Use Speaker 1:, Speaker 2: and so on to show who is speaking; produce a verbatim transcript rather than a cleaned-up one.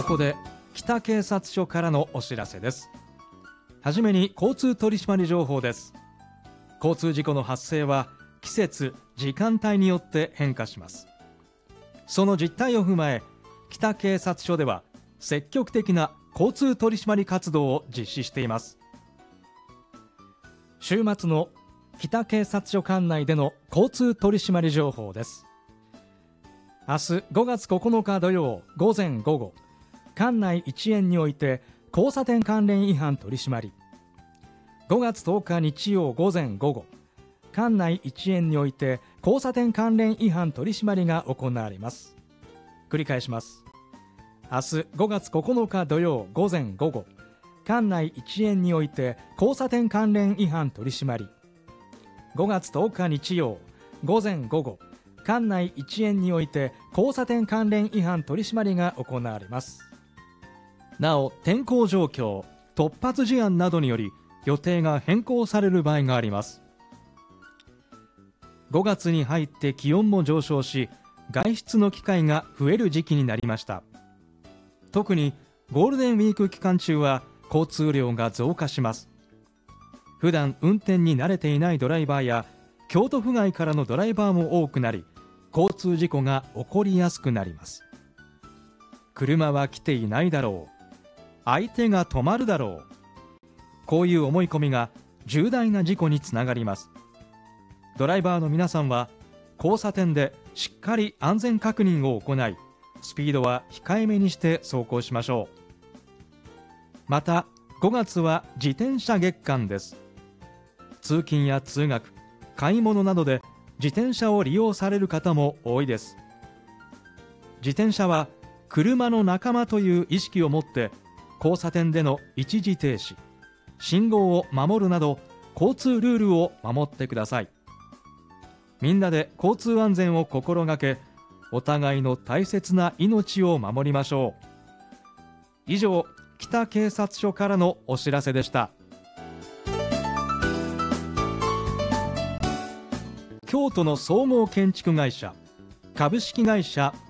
Speaker 1: ここで北警察署からのお知らせです。はじめに交通取締情報です。交通事故の発生は季節・時間帯によって変化します。その実態を踏まえ、北警察署では積極的な交通取締活動を実施しています。週末の北警察署管内での交通取締情報です。明日ごがつここのか土曜午前午後、管内一円において交差点関連違反取締り。ごがつとおか日曜午前午後、管内一円において交差点関連違反取締りが行われます。繰り返します。明日ごがつここのか土曜午前午後、管内一円において交差点関連違反取締り。ごがつとおか日曜午前午後、管内一円において交差点関連違反取締りが行われます。なお、天候状況、突発事案などにより予定が変更される場合があります。ごがつに入って気温も上昇し、外出の機会が増える時期になりました。特にゴールデンウィーク期間中は交通量が増加します。普段運転に慣れていないドライバーや京都府外からのドライバーも多くなり、交通事故が起こりやすくなります。車は来ていないだろう、相手が止まるだろう、こういう思い込みが重大な事故につながります。ドライバーの皆さんは交差点でしっかり安全確認を行い、スピードは控えめにして走行しましょう。またごがつは自転車月間です。通勤や通学、買い物などで自転車を利用される方も多いです。自転車は車の仲間という意識を持って交差点での一時停止、信号を守るなど交通ルールを守ってください。みんなで交通安全を心がけ、お互いの大切な命を守りましょう。以上、北警察署からのお知らせでした。京都の総合建築会社株式会社